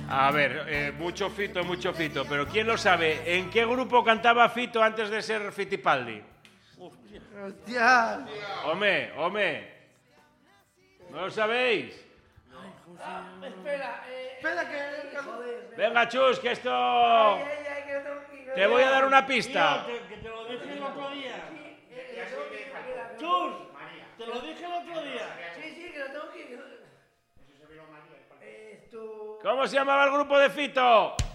A ver, mucho Fito, pero ¿quién lo sabe? ¿En qué grupo cantaba Fito antes de ser Fittipaldi? ¡Hostia! Home, ¿no lo sabéis? Espera, que... Venga, Chus, que esto... Te voy a dar una pista. Tío, que te lo dije el otro día. Chus, te lo dije el otro día. Sí, que lo tengo que... ¿Cómo se llamaba el grupo de Fito?